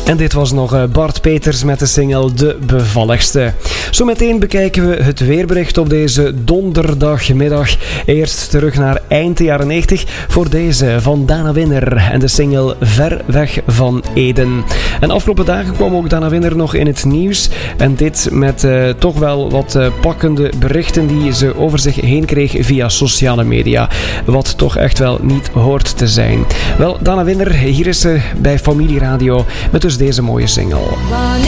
En dit was nog Bart Peters met de single De Bevalligste. Zometeen bekijken we het weerbericht op deze donderdagmiddag. Eerst terug naar eind jaren 90 voor deze van Dana Winner en de single Ver weg van Eden. En afgelopen dagen kwam ook Dana Winner nog in het nieuws. En dit met toch wel wat pakkende berichten die ze over zich heen kreeg via sociale media. Wat toch echt wel niet hoort te zijn. Wel, Dana Winner, hier is ze bij Familie Radio met dus deze mooie single.